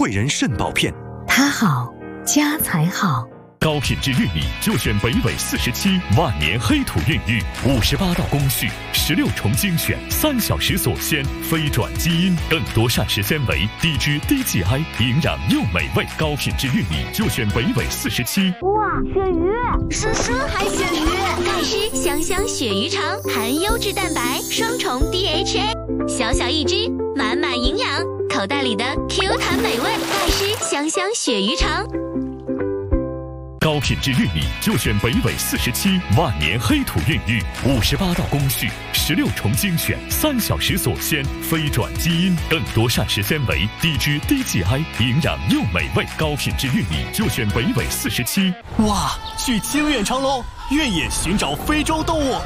汇仁肾宝片， 它好，家才好。 高品质玉米就选北纬47万年黑土孕育，58道工序，16重精选，3小时锁鲜，非转基因，更多膳食纤维，低脂低 GI， 营养又美味。高品质玉米就选北纬47。 哇，鳕鱼！ 叔叔还鳕鱼，钙湿香香鳕鱼肠，含优质蛋白，双重 DHA， 小小一只，满满营养，口袋里的 Q 弹美味，钙湿香香鳕鱼肠。 高品质玉米就选北纬47万年黑土孕育，58道工序，16重精选，3小时锁鲜，非转基因，更多膳食纤维，低脂低 GI， 营养又美味。高品质玉米就选北纬47。 哇，去清远长隆，越野寻找非洲动物，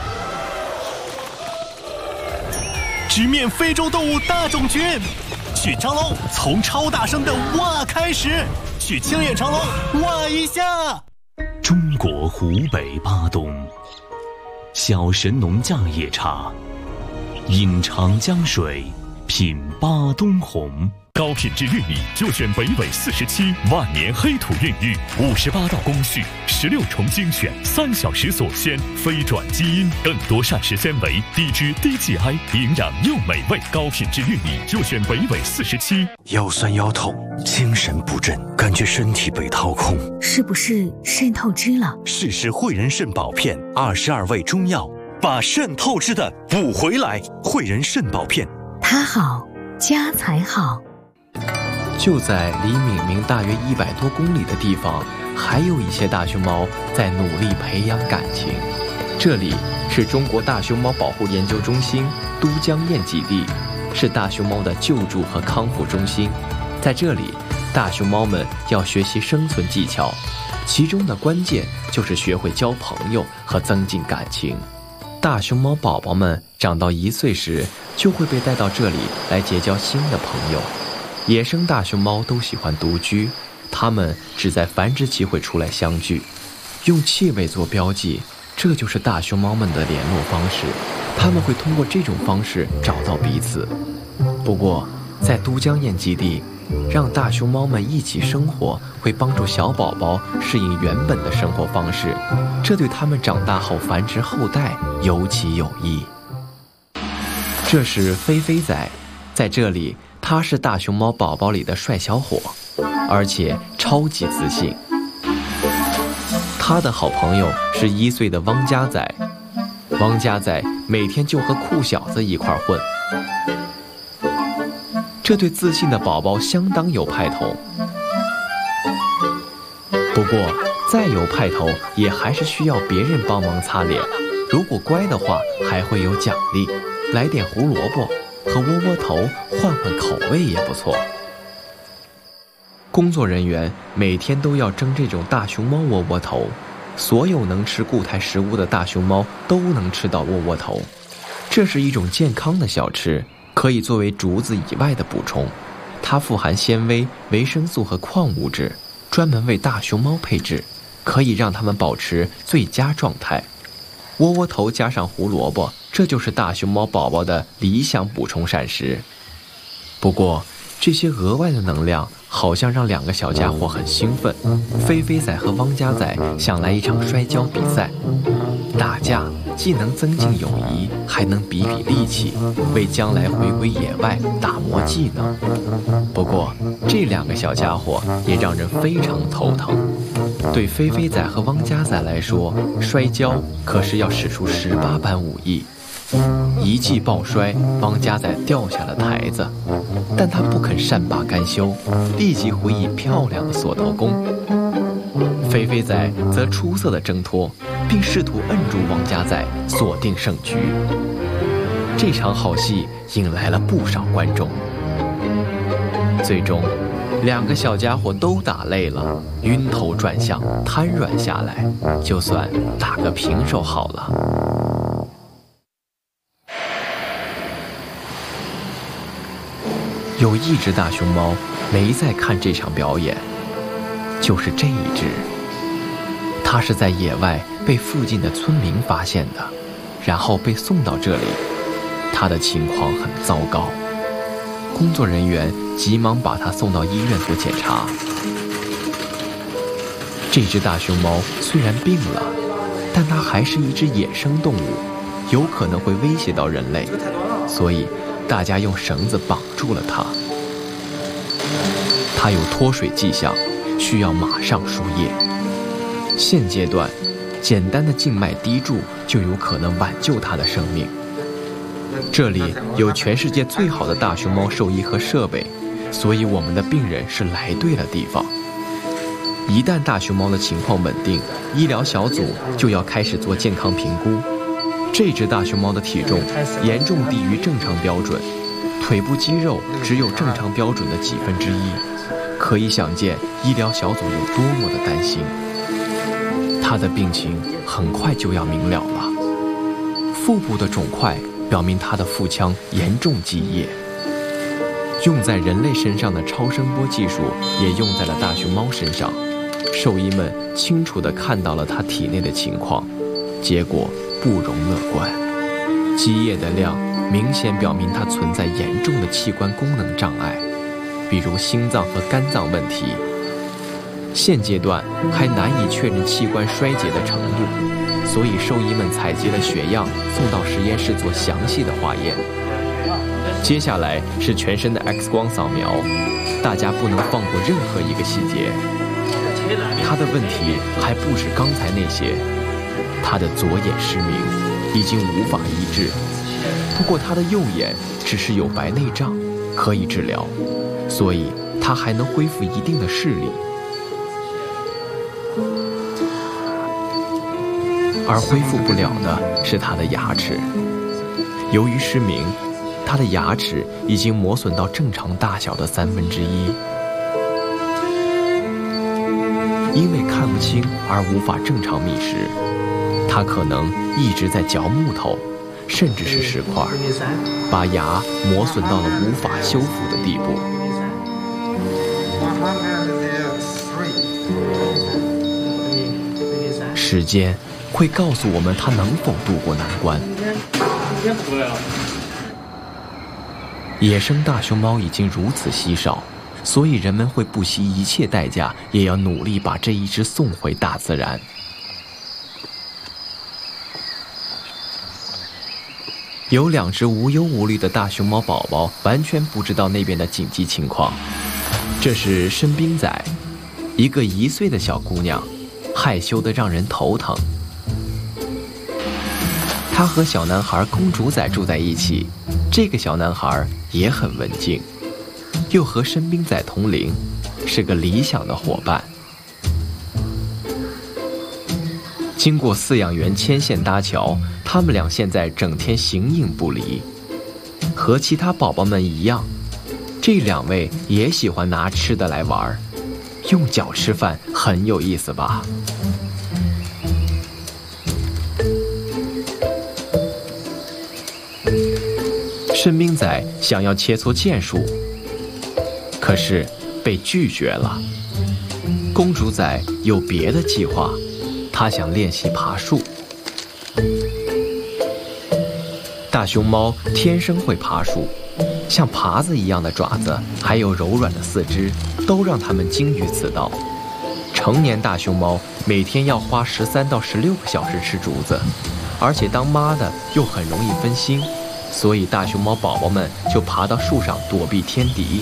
直面非洲动物大种群。去长隆，从超大声的哇开始，去清远长隆哇一下。 中国湖北巴东，小神农架野茶，饮长江水，品巴东红。 高品质玉米就选北纬47万年黑土孕育，58道工序，16重精选，3小时锁鲜，非转基因，更多膳食纤维，低脂低 GI， 营养又美味。高品质玉米就选北纬47。 腰酸腰痛，精神不振，感觉身体被掏空， 是不是肾透支了？ 试试汇仁肾宝片，22味中药，把肾透支的补回来。汇仁肾宝片， 它好，家才好。 就在离闵明大约100多公里的地方，还有一些大熊猫在努力培养感情。这里是中国大熊猫保护研究中心都江堰基地，是大熊猫的救助和康复中心。在这里，大熊猫们要学习生存技巧，其中的关键就是学会交朋友和增进感情。大熊猫宝宝们长到1岁时，就会被带到这里来结交新的朋友。野生大熊猫都喜欢独居，它们只在繁殖期会出来相聚，用气味做标记，这就是大熊猫们的联络方式。它们会通过这种方式找到彼此。不过，在都江堰基地，让大熊猫们一起生活，会帮助小宝宝适应原本的生活方式，这对它们长大后繁殖后代尤其有益。这是菲菲仔，在这里他是大熊猫宝宝里的帅小伙，而且超级自信。他的好朋友是1岁的汪家仔，汪家仔每天就和酷小子一块混。这对自信的宝宝相当有派头，不过再有派头也还是需要别人帮忙擦脸，如果乖的话还会有奖励，来点胡萝卜和窝窝头换换口味也不错。工作人员每天都要蒸这种大熊猫窝窝头，所有能吃固态食物的大熊猫都能吃到窝窝头。这是一种健康的小吃，可以作为竹子以外的补充。它富含纤维、维生素和矿物质，专门为大熊猫配置，可以让它们保持最佳状态。窝窝头加上胡萝卜，这就是大熊猫宝宝的理想补充膳食。不过，这些额外的能量好像让2个小家伙很兴奋。菲菲仔和汪家仔想来一场摔跤比赛，打架既能增进友谊，还能比比力气，为将来回归野外打磨技能。不过，这2个小家伙也让人非常头疼。对菲菲仔和汪家仔来说，摔跤可是要使出18般武艺。一记抱摔，汪家仔掉下了台子，但他不肯善罢甘休，立即回以漂亮的锁头功。菲菲仔则出色的挣脱，并试图摁住汪家仔，锁定胜局。这场好戏引来了不少观众。最终2个小家伙都打累了，晕头转向，瘫软下来，就算打个平手好了。有一只大熊猫没在看这场表演，就是这一只。它是在野外被附近的村民发现的，然后被送到这里。它的情况很糟糕，工作人员急忙把它送到医院做检查。这只大熊猫虽然病了，但它还是一只野生动物，有可能会威胁到人类，所以大家用绳子绑住了它。它有脱水迹象，需要马上输液。现阶段，简单的静脉滴注就有可能挽救它的生命。这里有全世界最好的大熊猫兽医和设备，所以我们的病人是来对了地方。一旦大熊猫的情况稳定，医疗小组就要开始做健康评估。这只大熊猫的体重严重低于正常标准，腿部肌肉只有正常标准的1/10，可以想见医疗小组有多么的担心。它的病情很快就要明了了，腹部的肿块表明它的腹腔严重积液。用在人类身上的超声波技术也用在了大熊猫身上，兽医们清楚地看到了它体内的情况，结果不容乐观。积液的量明显表明它存在严重的器官功能障碍，比如心脏和肝脏问题。现阶段还难以确认器官衰竭的程度，所以兽医们采集了血样送到实验室做详细的化验。接下来是全身的 X 光扫描，大家不能放过任何一个细节。他的问题还不止刚才那些，他的左眼失明，已经无法医治。不过他的右眼只是有白内障，可以治疗，所以他还能恢复一定的视力。而恢复不了的是他的牙齿，由于失明，他的牙齿已经磨损到正常大小的1/3。因为看不清而无法正常觅食，他可能一直在嚼木头，甚至是石块，把牙磨损到了无法修复的地步。时间会告诉我们他能否度过难关。野生大熊猫已经如此稀少，所以人们会不惜一切代价，也要努力把这一只送回大自然。有2只无忧无虑的大熊猫宝宝，完全不知道那边的紧急情况。这是申冰仔，一个1岁的小姑娘，害羞得让人头疼。她和小男孩公主仔住在一起，这个小男孩也很文静，又和申冰仔同龄，是个理想的伙伴。经过饲养员牵线搭桥，他们俩现在整天形影不离。和其他宝宝们一样，这2位也喜欢拿吃的来玩，用脚吃饭很有意思吧？申冰仔想要切磋剑术，可是被拒绝了。公主仔有别的计划，她想练习爬树。大熊猫天生会爬树，像耙子一样的爪子，还有柔软的四肢，都让它们精于此道。成年大熊猫每天要花13到16个小时吃竹子，而且当妈的又很容易分心，所以大熊猫宝宝们就爬到树上躲避天敌。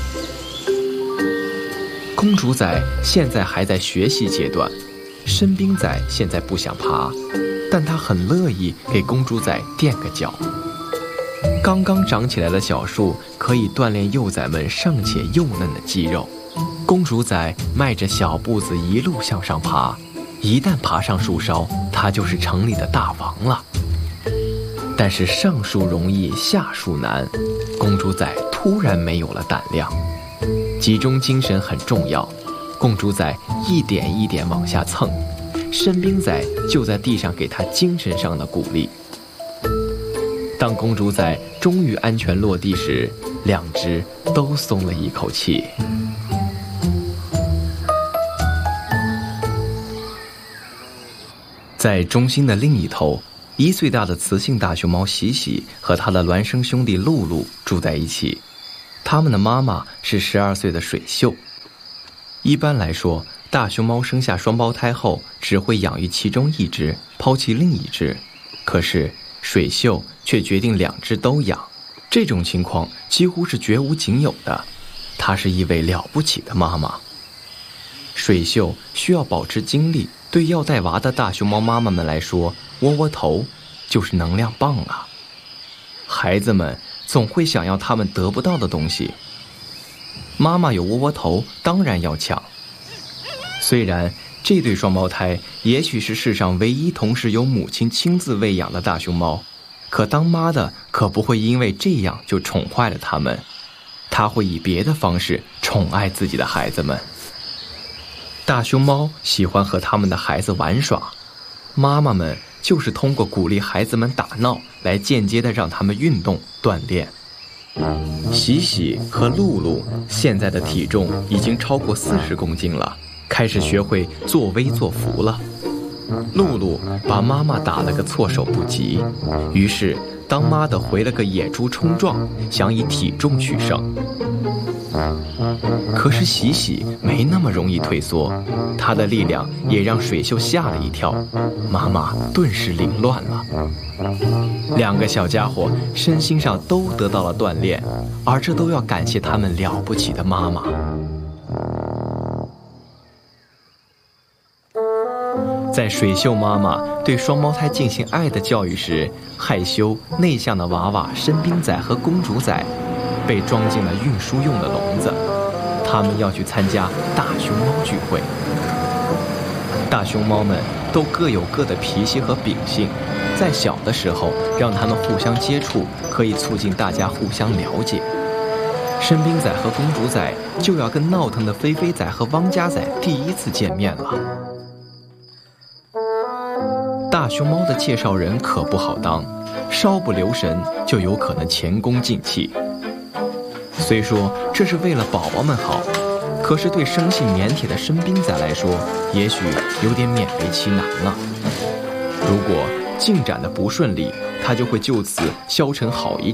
公主仔现在还在学习阶段，申冰仔现在不想爬，但他很乐意给公主仔垫个脚。刚刚长起来的小树可以锻炼幼崽们尚且幼嫩的肌肉。公主仔迈着小步子一路向上爬，一旦爬上树梢，她就是城里的大王了。但是上树容易下树难，公主仔突然没有了胆量。集中精神很重要，公主仔一点一点往下蹭，申冰仔就在地上给她精神上的鼓励。当公主仔终于安全落地时，2只都松了一口气。在中心的另一头，1岁大的雌性大熊猫喜喜和她的孪生兄弟露露住在一起。 它们的妈妈是12岁的水秀。一般来说，大熊猫生下双胞胎后只会养育其中一只，抛弃另一只。可是水秀却决定2只都养，这种情况几乎是绝无仅有的。她是一位了不起的妈妈。水秀需要保持精力，对要带娃的大熊猫妈妈们来说，窝窝头就是能量棒啊。孩子们总会想要他们得不到的东西，妈妈有窝窝头当然要抢。虽然这对双胞胎也许是世上唯一同时由母亲亲自喂养的大熊猫，可当妈的可不会因为这样就宠坏了他们，她会以别的方式宠爱自己的孩子们。大熊猫喜欢和他们的孩子玩耍，妈妈们就是通过鼓励孩子们打闹来间接的让他们运动锻炼。喜喜和露露现在的体重已经超过40公斤了，开始学会作威作福了。露露把妈妈打了个措手不及，于是当妈的回了个野猪冲撞，想以体重取胜。可是喜喜没那么容易退缩，她的力量也让水秀吓了一跳，妈妈顿时凌乱了。2个小家伙身心上都得到了锻炼，而这都要感谢他们了不起的妈妈。在水秀妈妈对双胞胎进行爱的教育时，害羞内向的娃娃申兵仔和公主仔被装进了运输用的笼子，他们要去参加大熊猫聚会。大熊猫们都各有各的脾气和秉性，在小的时候让他们互相接触，可以促进大家互相了解。申兵仔和公主仔就要跟闹腾的飞飞仔和汪家仔第一次见面了。大熊猫的介绍人可不好当，稍不留神就有可能前功尽弃。虽说这是为了宝宝们好，可是对生性腼腆的申兵仔来说，也许有点勉为其难了。如果进展的不顺利，他就会就此消沉好一